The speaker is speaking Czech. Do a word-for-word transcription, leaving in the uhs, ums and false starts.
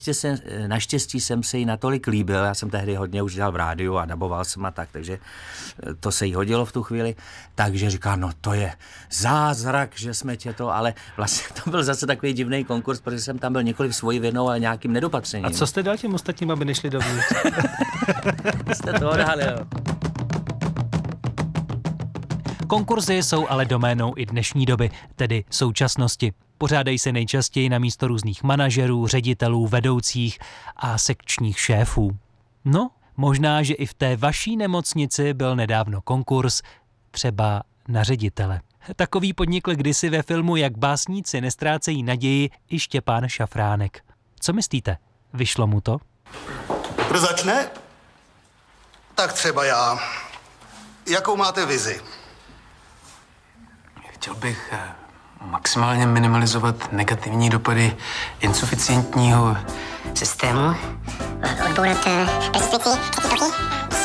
Jsem, naštěstí jsem se jí natolik líbil, já jsem tehdy hodně už dělal v rádiu a daboval jsem a tak, takže to se jí hodilo v tu chvíli, takže říká, no to je zázrak, že jsme tě to, ale vlastně to byl zase takový divný konkurs, protože jsem tam byl několik svojí vinou, ale nějakým nedopatřením. A co jste dal těm ostatním, aby nešli dovnitř? Jste to odhali, jo. Konkurzy jsou ale doménou i dnešní doby, tedy současnosti. Pořádají se nejčastěji na místo různých manažerů, ředitelů, vedoucích a sekčních šéfů. No, možná, že i v té vaší nemocnici byl nedávno konkurs, třeba na ředitele. Takový podnikl kdysi ve filmu Jak básníci nestrácejí naději i Štěpán Šafránek. Co myslíte? Vyšlo mu to? Kdo začne? Tak třeba já. Jakou máte vizi? Chtěl bych maximálně minimalizovat negativní dopady insuficientního systému, odbourat deficity,